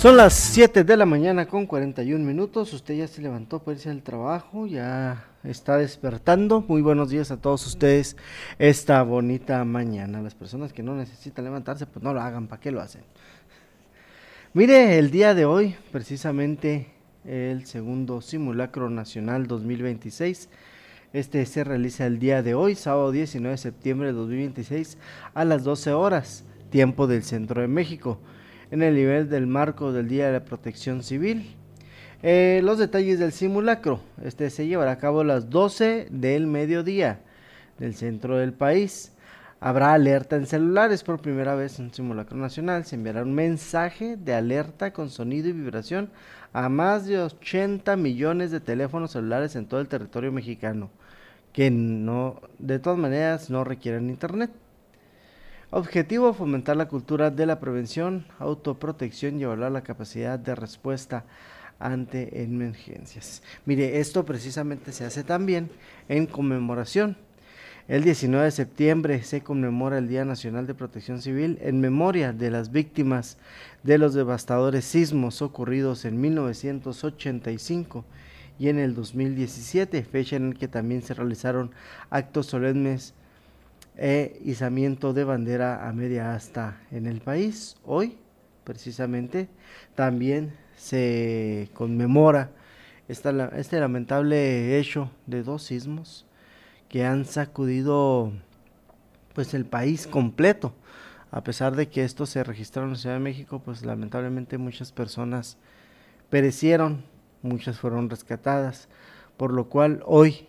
Son las 7 de la mañana con 41 minutos, usted ya se levantó para irse al trabajo, ya está despertando. Muy buenos días a todos ustedes esta bonita mañana. Las personas que no necesitan levantarse, pues no lo hagan, ¿para qué lo hacen? Mire, el día de hoy, precisamente el segundo simulacro nacional 2026, este se realiza el día de hoy, sábado 19 de septiembre de 2026, a las 12 horas, tiempo del centro de México, en el nivel del marco del Día de la Protección Civil. Los detalles del simulacro, se llevará a cabo a las 12 del mediodía del centro del país. Habrá alerta en celulares, por primera vez en un simulacro nacional. Se enviará un mensaje de alerta con sonido y vibración a más de 80 millones de teléfonos celulares en todo el territorio mexicano, que no, de todas maneras no requieren internet. Objetivo: fomentar la cultura de la prevención, autoprotección y evaluar la capacidad de respuesta ante emergencias. Mire, esto precisamente se hace también en conmemoración. El 19 de septiembre se conmemora el Día Nacional de Protección Civil en memoria de las víctimas de los devastadores sismos ocurridos en 1985 y en el 2017, fecha en la que también se realizaron actos solemnes izamiento de bandera a media asta en el país. Hoy, precisamente, también se conmemora este lamentable hecho de dos sismos que han sacudido pues el país completo. A pesar de que esto se registraron en la Ciudad de México, pues lamentablemente muchas personas perecieron, muchas fueron rescatadas, por lo cual hoy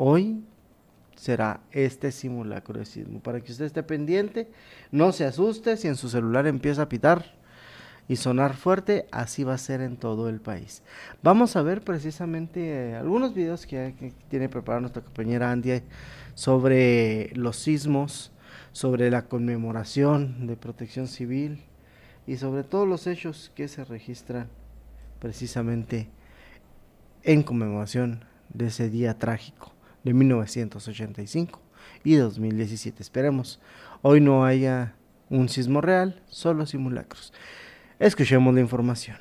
será este simulacro de sismo, para que usted esté pendiente, no se asuste si en su celular empieza a pitar y sonar fuerte. Así va a ser en todo el país. Vamos a ver precisamente algunos videos que tiene preparado nuestra compañera Andy sobre los sismos, sobre la conmemoración de Protección Civil y sobre todos los hechos que se registran precisamente en conmemoración de ese día trágico de 1985 y 2017. Esperemos hoy no haya un sismo real, solo simulacros. Escuchemos la información.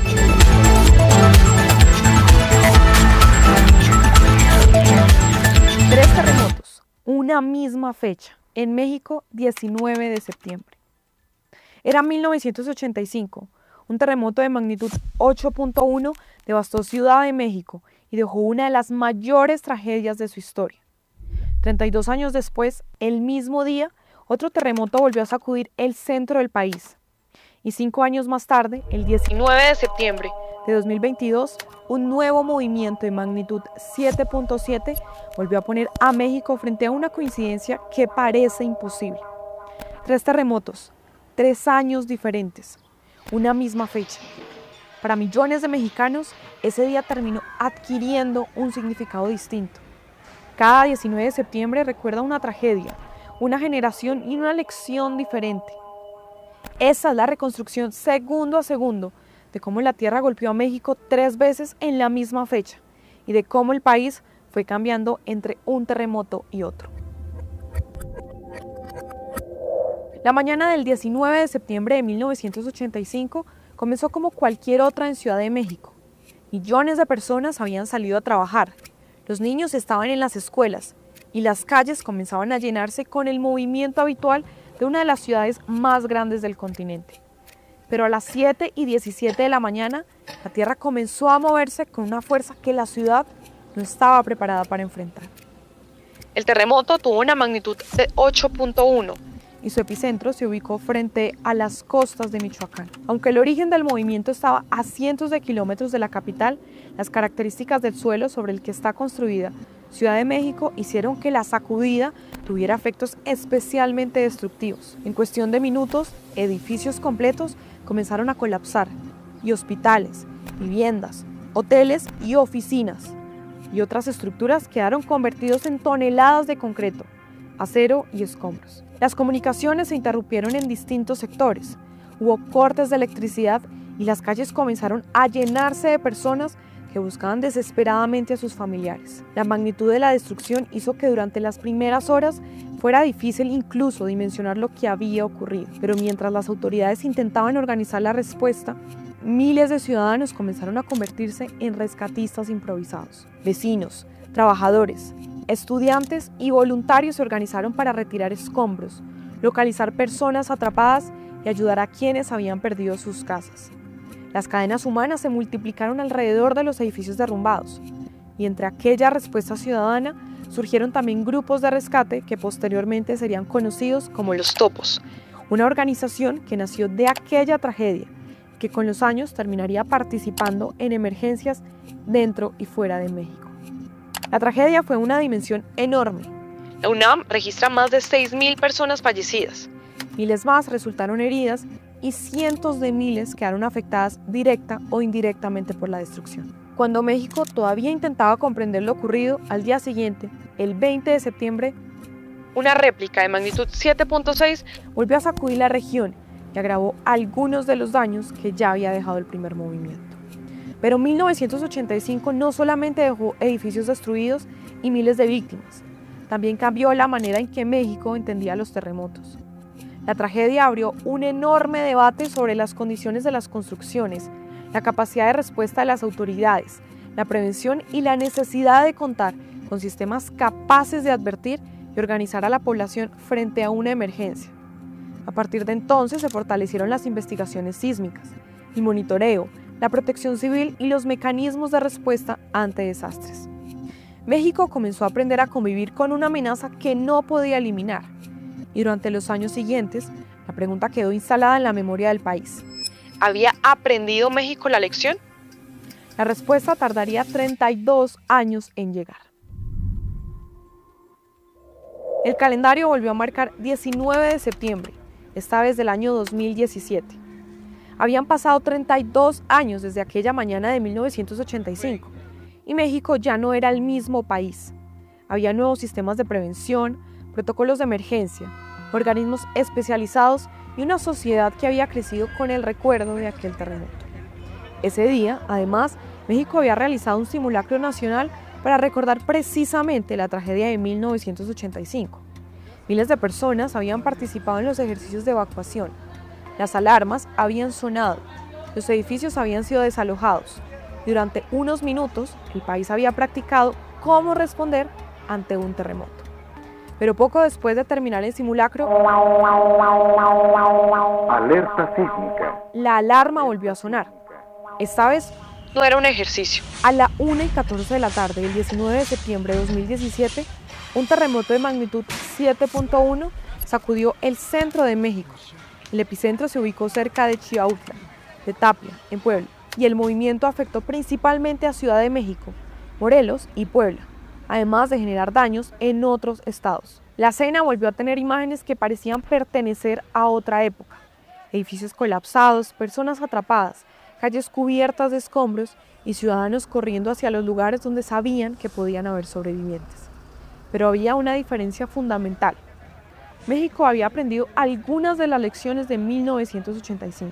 3 terremotos, una misma fecha, en México, 19 de septiembre. Era 1985, un terremoto de magnitud 8.1 devastó Ciudad de México y dejó una de las mayores tragedias de su historia. 32 años después, el mismo día, otro terremoto volvió a sacudir el centro del país. Y 5 años más tarde, el 19 de septiembre de 2022, un nuevo movimiento de magnitud 7.7 volvió a poner a México frente a una coincidencia que parece imposible. 3 terremotos, 3 años diferentes, una misma fecha. Para millones de mexicanos, ese día terminó adquiriendo un significado distinto. Cada 19 de septiembre recuerda una tragedia, una generación y una lección diferente. Esa es la reconstrucción segundo a segundo de cómo la tierra golpeó a México 3 veces en la misma fecha y de cómo el país fue cambiando entre un terremoto y otro. La mañana del 19 de septiembre de 1985 comenzó como cualquier otra en Ciudad de México. Millones de personas habían salido a trabajar, los niños estaban en las escuelas y las calles comenzaban a llenarse con el movimiento habitual de una de las ciudades más grandes del continente. Pero a las 7:17 de la mañana, la tierra comenzó a moverse con una fuerza que la ciudad no estaba preparada para enfrentar. El terremoto tuvo una magnitud de 8.1 y su epicentro se ubicó frente a las costas de Michoacán. Aunque el origen del movimiento estaba a cientos de kilómetros de la capital, las características del suelo sobre el que está construida Ciudad de México hicieron que la sacudida tuviera efectos especialmente destructivos. En cuestión de minutos, edificios completos comenzaron a colapsar, y hospitales, viviendas, hoteles y oficinas, y otras estructuras quedaron convertidos en toneladas de concreto, acero y escombros. Las comunicaciones se interrumpieron en distintos sectores, hubo cortes de electricidad y las calles comenzaron a llenarse de personas que buscaban desesperadamente a sus familiares. La magnitud de la destrucción hizo que durante las primeras horas fuera difícil incluso dimensionar lo que había ocurrido, pero mientras las autoridades intentaban organizar la respuesta, miles de ciudadanos comenzaron a convertirse en rescatistas improvisados. Vecinos, trabajadores, estudiantes y voluntarios se organizaron para retirar escombros, localizar personas atrapadas y ayudar a quienes habían perdido sus casas. Las cadenas humanas se multiplicaron alrededor de los edificios derrumbados, y entre aquella respuesta ciudadana surgieron también grupos de rescate que posteriormente serían conocidos como los Topos, una organización que nació de aquella tragedia, que con los años terminaría participando en emergencias dentro y fuera de México. La tragedia fue una dimensión enorme. La UNAM registra más de 6.000 personas fallecidas. Miles más resultaron heridas y cientos de miles quedaron afectadas directa o indirectamente por la destrucción. Cuando México todavía intentaba comprender lo ocurrido, al día siguiente, el 20 de septiembre, una réplica de magnitud 7.6 volvió a sacudir la región y agravó algunos de los daños que ya había dejado el primer movimiento. Pero 1985 no solamente dejó edificios destruidos y miles de víctimas, también cambió la manera en que México entendía los terremotos. La tragedia abrió un enorme debate sobre las condiciones de las construcciones, la capacidad de respuesta de las autoridades, la prevención y la necesidad de contar con sistemas capaces de advertir y organizar a la población frente a una emergencia. A partir de entonces se fortalecieron las investigaciones sísmicas, el monitoreo, la protección civil y los mecanismos de respuesta ante desastres. México comenzó a aprender a convivir con una amenaza que no podía eliminar, y durante los años siguientes, la pregunta quedó instalada en la memoria del país. ¿Había aprendido México la lección? La respuesta tardaría 32 años en llegar. El calendario volvió a marcar 19 de septiembre, esta vez del año 2017. Habían pasado 32 años desde aquella mañana de 1985 y México ya no era el mismo país. Había nuevos sistemas de prevención, protocolos de emergencia, organismos especializados y una sociedad que había crecido con el recuerdo de aquel terremoto. Ese día, además, México había realizado un simulacro nacional para recordar precisamente la tragedia de 1985. Miles de personas habían participado en los ejercicios de evacuación. Las alarmas habían sonado, los edificios habían sido desalojados. Durante unos minutos, el país había practicado cómo responder ante un terremoto. Pero poco después de terminar el simulacro, alerta sísmica. La alarma volvió a sonar. Esta vez no era un ejercicio. A la 1:14 de la tarde del 19 de septiembre de 2017, un terremoto de magnitud 7.1 sacudió el centro de México. El epicentro se ubicó cerca de Chiautla, de Tapia, en Puebla, y el movimiento afectó principalmente a Ciudad de México, Morelos y Puebla, además de generar daños en otros estados. La escena volvió a tener imágenes que parecían pertenecer a otra época. Edificios colapsados, personas atrapadas, calles cubiertas de escombros y ciudadanos corriendo hacia los lugares donde sabían que podían haber sobrevivientes. Pero había una diferencia fundamental. México había aprendido algunas de las lecciones de 1985.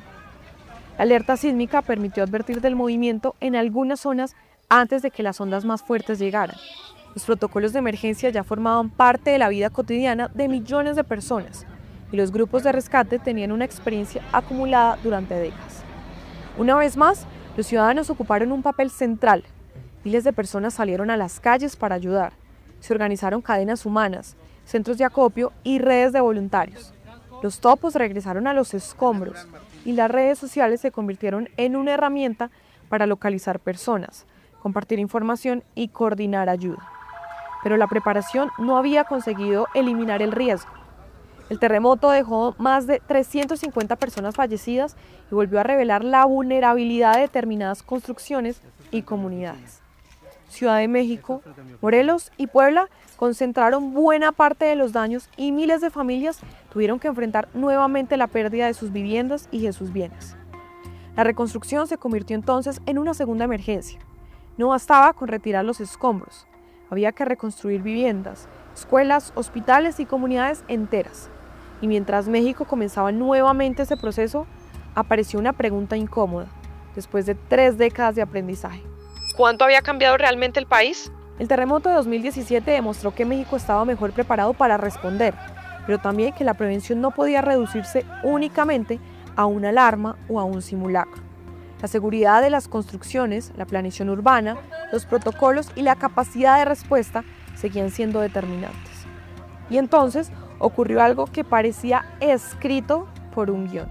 La alerta sísmica permitió advertir del movimiento en algunas zonas antes de que las ondas más fuertes llegaran. Los protocolos de emergencia ya formaban parte de la vida cotidiana de millones de personas y los grupos de rescate tenían una experiencia acumulada durante décadas. Una vez más, los ciudadanos ocuparon un papel central. Miles de personas salieron a las calles para ayudar. Se organizaron cadenas humanas, centros de acopio y redes de voluntarios. Los topos regresaron a los escombros y las redes sociales se convirtieron en una herramienta para localizar personas, compartir información y coordinar ayuda. Pero la preparación no había conseguido eliminar el riesgo. El terremoto dejó más de 350 personas fallecidas y volvió a revelar la vulnerabilidad de determinadas construcciones y comunidades. Ciudad de México, Morelos y Puebla concentraron buena parte de los daños y miles de familias tuvieron que enfrentar nuevamente la pérdida de sus viviendas y de sus bienes. La reconstrucción se convirtió entonces en una segunda emergencia. No bastaba con retirar los escombros, había que reconstruir viviendas, escuelas, hospitales y comunidades enteras. Y mientras México comenzaba nuevamente ese proceso, apareció una pregunta incómoda, después de 3 décadas de aprendizaje. ¿Cuánto había cambiado realmente el país? El terremoto de 2017 demostró que México estaba mejor preparado para responder, pero también que la prevención no podía reducirse únicamente a una alarma o a un simulacro. La seguridad de las construcciones, la planeación urbana, los protocolos y la capacidad de respuesta seguían siendo determinantes. Y entonces ocurrió algo que parecía escrito por un guión.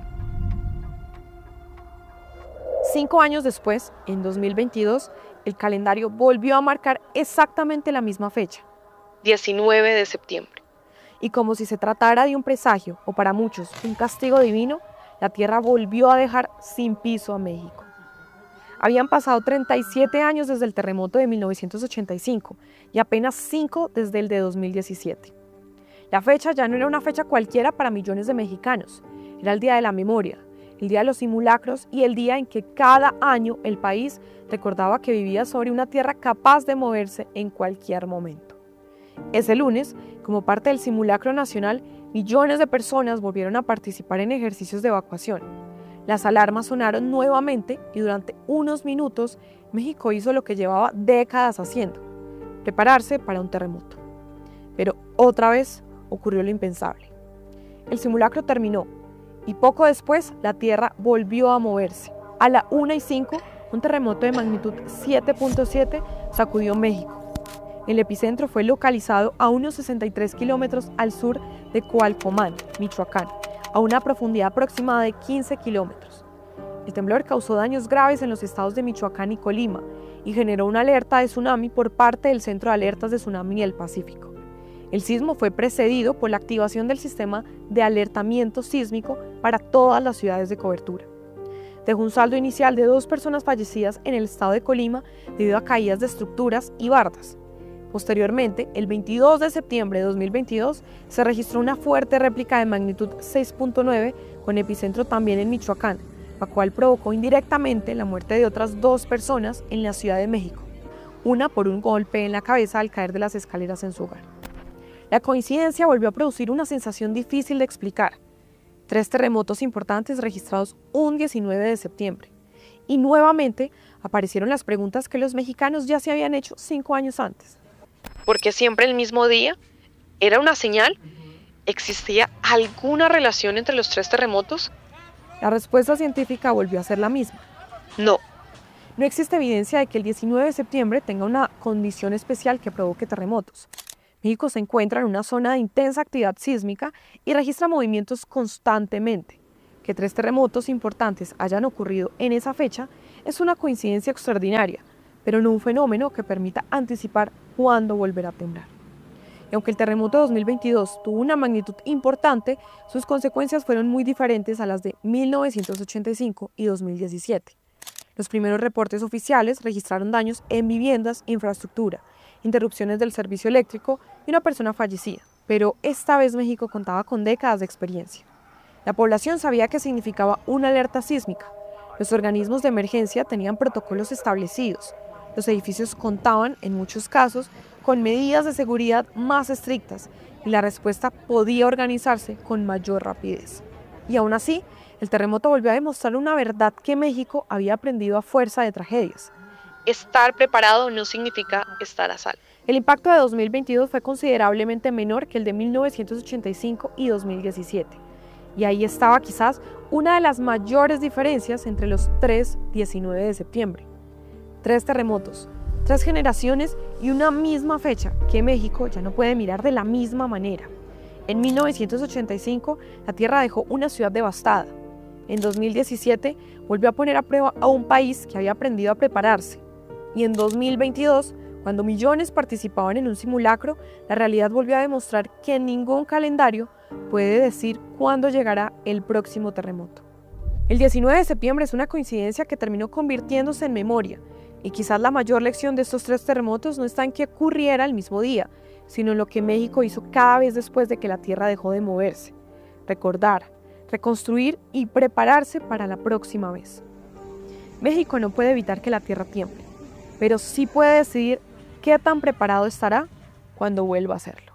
5 años después, en 2022, el calendario volvió a marcar exactamente la misma fecha, 19 de septiembre. Y como si se tratara de un presagio, o para muchos, un castigo divino, la tierra volvió a dejar sin piso a México. Habían pasado 37 años desde el terremoto de 1985 y apenas 5 desde el de 2017. La fecha ya no era una fecha cualquiera para millones de mexicanos, era el Día de la Memoria, el Día de los Simulacros y el día en que cada año el país recordaba que vivía sobre una tierra capaz de moverse en cualquier momento. Ese lunes, como parte del simulacro nacional, millones de personas volvieron a participar en ejercicios de evacuación. Las alarmas sonaron nuevamente y durante unos minutos México hizo lo que llevaba décadas haciendo, prepararse para un terremoto. Pero otra vez ocurrió lo impensable. El simulacro terminó y poco después la tierra volvió a moverse. A la 1:05, un terremoto de magnitud 7.7 sacudió México. El epicentro fue localizado a unos 63 kilómetros al sur de Coalcomán, Michoacán, a una profundidad aproximada de 15 kilómetros. El temblor causó daños graves en los estados de Michoacán y Colima y generó una alerta de tsunami por parte del Centro de Alertas de Tsunami del Pacífico. El sismo fue precedido por la activación del sistema de alertamiento sísmico para todas las ciudades de cobertura. Dejó un saldo inicial de 2 personas fallecidas en el estado de Colima debido a caídas de estructuras y bardas. Posteriormente, el 22 de septiembre de 2022, se registró una fuerte réplica de magnitud 6.9 con epicentro también en Michoacán, la cual provocó indirectamente la muerte de otras 2 personas en la Ciudad de México, una por un golpe en la cabeza al caer de las escaleras en su hogar. La coincidencia volvió a producir una sensación difícil de explicar. 3 terremotos importantes registrados un 19 de septiembre. Y nuevamente aparecieron las preguntas que los mexicanos ya se habían hecho 5 años antes. ¿Por qué siempre el mismo día? ¿Era una señal? ¿Existía alguna relación entre los 3 terremotos? La respuesta científica volvió a ser la misma. No. No existe evidencia de que el 19 de septiembre tenga una condición especial que provoque terremotos. México se encuentra en una zona de intensa actividad sísmica y registra movimientos constantemente. Que 3 terremotos importantes hayan ocurrido en esa fecha es una coincidencia extraordinaria, pero no un fenómeno que permita anticipar cuándo volverá a temblar. Y aunque el terremoto de 2022 tuvo una magnitud importante, sus consecuencias fueron muy diferentes a las de 1985 y 2017. Los primeros reportes oficiales registraron daños en viviendas e infraestructura, interrupciones del servicio eléctrico y una persona fallecida. Pero esta vez México contaba con décadas de experiencia. La población sabía qué significaba una alerta sísmica. Los organismos de emergencia tenían protocolos establecidos. Los edificios contaban, en muchos casos, con medidas de seguridad más estrictas y la respuesta podía organizarse con mayor rapidez. Y aún así, el terremoto volvió a demostrar una verdad que México había aprendido a fuerza de tragedias. Estar preparado no significa estar a salvo. El impacto de 2022 fue considerablemente menor que el de 1985 y 2017. Y ahí estaba quizás una de las mayores diferencias entre los 3 19 de septiembre. 3 terremotos, 3 generaciones y una misma fecha que México ya no puede mirar de la misma manera. En 1985, la tierra dejó una ciudad devastada. En 2017, volvió a poner a prueba a un país que había aprendido a prepararse. Y en 2022, cuando millones participaban en un simulacro, la realidad volvió a demostrar que ningún calendario puede decir cuándo llegará el próximo terremoto. El 19 de septiembre es una coincidencia que terminó convirtiéndose en memoria, y quizás la mayor lección de estos 3 terremotos no está en que ocurriera el mismo día, sino en lo que México hizo cada vez después de que la tierra dejó de moverse: recordar, reconstruir y prepararse para la próxima vez. México no puede evitar que la tierra tiemble, pero sí puede decidir qué tan preparado estará cuando vuelva a hacerlo.